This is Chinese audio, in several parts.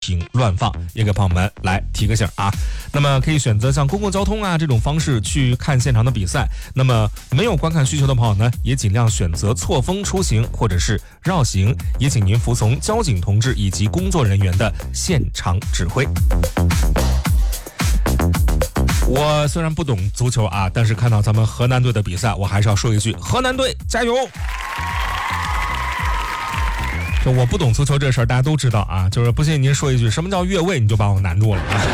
停乱放，也给朋友们来提个醒啊。那么可以选择像公共交通啊这种方式去看现场的比赛。那么没有观看需求的朋友呢，也尽量选择错峰出行或者是绕行，也请您服从交警同志以及工作人员的现场指挥。我虽然不懂足球啊，但是看到咱们河南队的比赛，我还是要说一句：河南队加油！就我不懂足球这事儿，大家都知道啊，就是不信您说一句什么叫越位，你就把我难住了啊。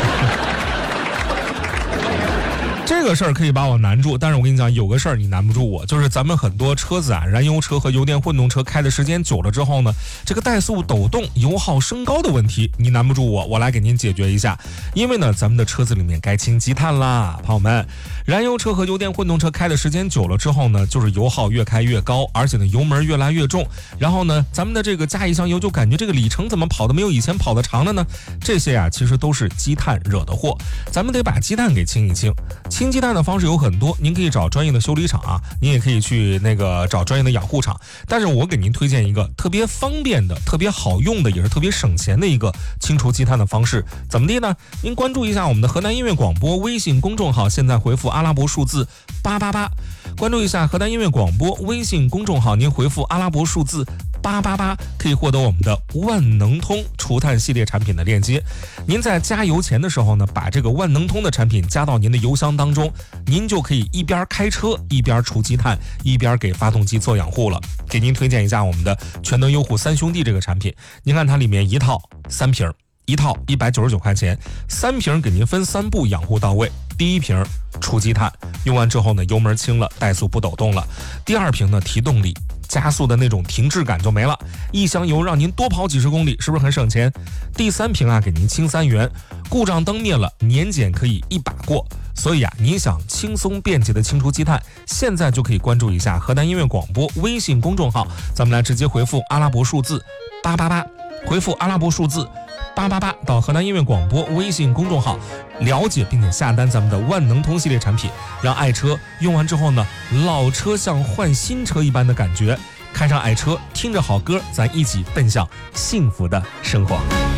这个事儿可以把我难住，但是我跟你讲，有个事儿你难不住我，就是咱们很多车子啊，燃油车和油电混动车开的时间久了之后呢，这个怠速抖动、油耗升高的问题，你难不住我，我来给您解决一下。因为呢，咱们的车子里面该清积碳啦，朋友们，燃油车和油电混动车开的时间久了之后呢，就是油耗越开越高，而且呢油门越来越重，然后呢，咱们的这个加一箱油就感觉这个里程怎么跑的没有以前跑的长了呢？这些啊，其实都是积碳惹的祸，咱们得把积碳给清一清。清积碳的方式有很多，您可以找专业的修理厂啊，您也可以去找专业的养护厂。但是我给您推荐一个特别方便的、特别好用的，也是特别省钱的一个清除积碳的方式。怎么的呢？您关注一下我们的河南音乐广播微信公众号，现在回复阿拉伯数字888，关注一下河南音乐广播微信公众号，您回复阿拉伯数字888，可以获得我们的万能通除碳系列产品的链接。您在加油前的时候呢，把这个万能通的产品加到您的油箱当中，您就可以一边开车一边除积碳，一边给发动机做养护了。给您推荐一下我们的全能优护3兄弟这个产品，您看它里面一套3瓶，一套199块钱，3瓶给您分3步养护到位。第一瓶除积碳，用完之后呢，油门轻了，怠速不抖动了。第二瓶呢，提动力，加速的那种停滞感就没了，一箱油让您多跑几十公里，是不是很省钱？第3瓶啊，给您清3元，故障灯灭了，年检可以一把过。所以啊，您想轻松便捷的清除积碳，现在就可以关注一下河南音乐广播微信公众号，咱们来直接回复阿拉伯数字888，回复阿拉伯数字888到河南音乐广播微信公众号，了解并且下单咱们的万能通系列产品，让爱车用完之后呢，老车像换新车一般的感觉。开上爱车，听着好歌，咱一起奔向幸福的生活。